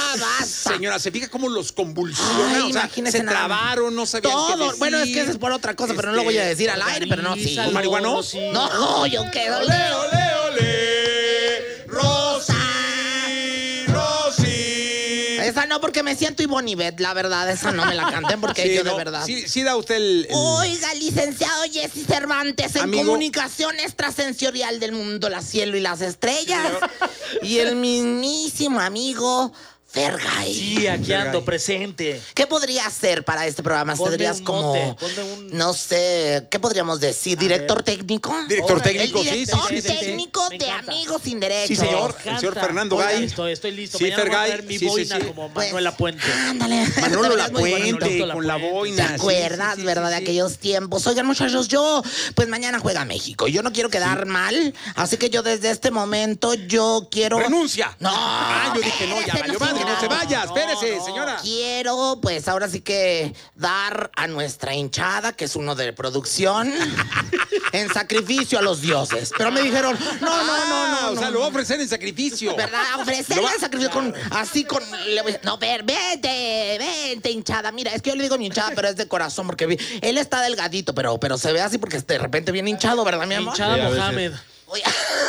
basta. Señora, ¿se fija cómo los convulsiona? Ay, O sea, imagínese se nada. trabaron, no sabían qué Todo. decir. Bueno, es que eso es por otra cosa, pero no lo voy a decir al aire, pero no, sí. ¿Con marihuano? No, yo quedo. Ole, ole, ole, Rosy, Rosy. Esa no, porque me siento Ivonne Ivette, la verdad, esa no me la canté porque Sí, yo de no, verdad. Sí da usted el... Oiga, licenciado Jesse Cervantes, en Amigo. comunicación extrasensorial del mundo, la cielo y las estrellas. Y el mismísimo amigo Fergay. Sí, aquí ando presente. ¿Qué podría hacer para este programa? Ponme ¿Tendrías un como, mote, ponme un- no sé, ¿qué podríamos decir? ¿Director técnico? Director Órale, técnico, El sí, director sí, sí, sí. técnico Me de encanta. Amigos Sin Derechos. Sí, señor. Me El señor encanta. Fernando Oiga, Gay. Estoy listo. Sí, Mañana voy a Fergay. traer mi Sí, sí, boina sí. como Pues, Manuela Puente. Ándale. Manolo De La verdad, muy bonito. Puente, La con la Puente. boina. ¿Te acuerdas, Sí, verdad, de sí. aquellos tiempos? Oigan, muchachos, yo, pues mañana juega México. Yo no quiero quedar mal, así que yo desde este momento, yo quiero... ¡Renuncia! No. Ah, yo dije, no, ya espérese, valió madre, no se vaya, espérese, no. señora. Quiero, pues ahora sí que dar a nuestra hinchada, que es uno de producción, en sacrificio a los dioses. Pero me dijeron, no. O sea, lo va a ofrecer en sacrificio. ¿Verdad? Ofrecerle Lo va- el sacrificio con, así con... No, vente, hinchada. Mira, es que yo le digo mi hinchada, pero es de corazón, porque él está delgadito, pero se ve así porque de repente viene hinchado, ¿verdad, mi amor? Hinchada Sí, a veces. Mohamed. Oye.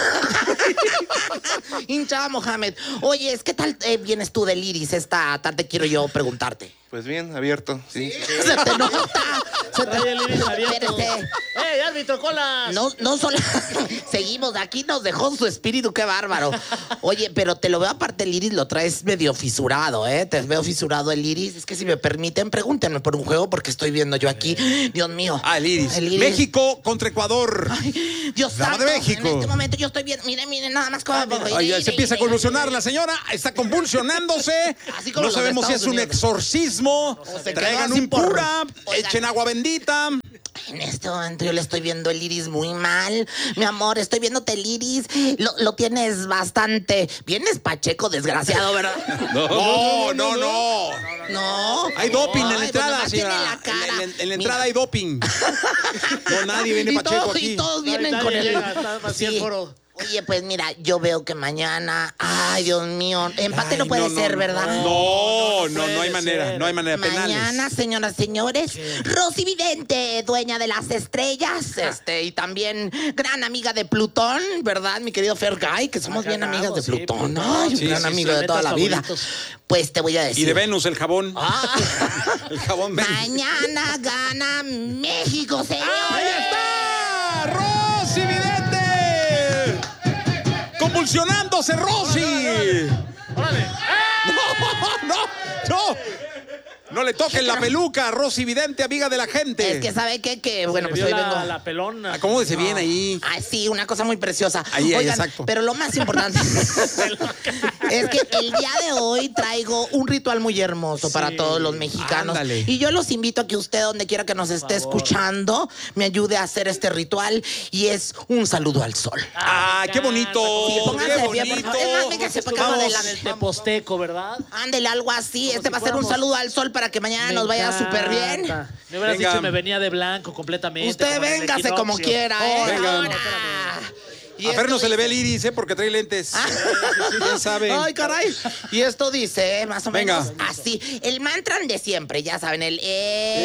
Hinchada Mohamed. Oye, ¿qué tal vienes tú del Iris esta tarde? Quiero yo preguntarte. Pues bien, abierto, sí. Se te nota. Se te... Trae el iris abierto. Espérate. ¡Ey, árbitro, colas! No solo seguimos, aquí nos dejó su espíritu, qué bárbaro. Oye, pero te lo veo aparte el iris, lo traes medio fisurado, ¿eh? Te veo fisurado el iris. Es que si me permiten, pregúntenme por un juego porque estoy viendo yo aquí. Dios mío. Ah, el iris. El iris. México contra Ecuador. Ay, Dios Dama santo, de México. en este momento yo estoy viendo, miren nada más cómo... Ay, ya se empieza a convulsionar la señora, está convulsionándose. Así como No los de sabemos si es Estados un Unidos. exorcismo. se quedó Traigan así un por- cura, Oigan. echen agua bendita. En este momento yo le estoy viendo el iris muy mal. Mi amor, estoy viéndote el iris. Lo tienes bastante... Vienes pacheco, desgraciado, ¿verdad? No. No. Hay doping en la Ay, entrada, pues nomás tiene señora. la cara. En la entrada hay doping. No, nadie viene Y pacheco todos- aquí. Y todos vienen Nadie con el... llega, está vacío el foro. Oye, pues mira, yo veo que mañana... Ay, Dios mío. Empate Ay, no puede ser, ¿verdad? No hay puede manera, ser. no hay manera. Mañana, Penales. señoras y señores, Rosy Vidente, dueña de las estrellas, y también gran amiga de Plutón, ¿verdad, mi querido Fergay? Que somos Acá bien amigas de andamos, sí, Plutón. Plutón. Ay, un Sí, gran sí, amigo sí, de toda la vida. favoritos. Pues te voy a decir. Y de Venus, el jabón. Ah, El jabón Venus. mañana gana México, señores. ¡Ahí está! ¡Rosy Vidente! ¡Convulsionándose, Rosy! ¡Órale! ¡No! No le toquen la peluca a Rosy Vidente, amiga de la gente. Es que, ¿sabe qué? Que, bueno, Se pues vio hoy la, vengo... la pelona. Acomódese bien ahí. Ay, sí, una cosa muy preciosa. Ahí, Oigan, exacto. pero lo más importante es que el día de hoy traigo un ritual muy hermoso para Sí. todos los mexicanos. Ándale. Y yo los invito a que usted, donde quiera que nos esté favor. escuchando, me ayude a hacer este ritual y es un saludo al sol. ¡Ah, qué bonito! Sí, pónganse ¡Qué de pie, por bonito! favor. Es más, véngase para acá Vamos. adelante. En el Teposteco, ¿verdad? Ándele, algo así. Como Este si va a ser un fuéramos- saludo al sol para que mañana Me nos vaya encanta. súper bien. Me hubieras Venga. dicho me venía de blanco completamente. Usted como en el véngase como equinoccio. quiera, ¿eh? Venga. Ahora. Y A Fer no esto se le ve el dice- iris, porque trae lentes. ¿Quién sabe? Ay, caray. Y esto dice, más o Venga. menos así. El mantra de siempre, ya saben, el...